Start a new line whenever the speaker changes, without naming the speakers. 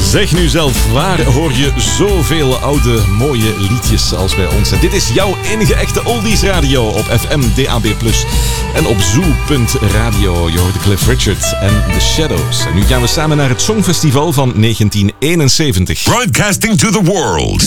Zeg nu zelf, waar hoor je zoveel oude mooie liedjes als bij ons? En dit is jouw enige echte oldies radio op FM, DAB+. En op Zoo.radio. Je hoorde Cliff Richard en The Shadows. En nu gaan we samen naar het Songfestival van 1971.
Broadcasting to the world.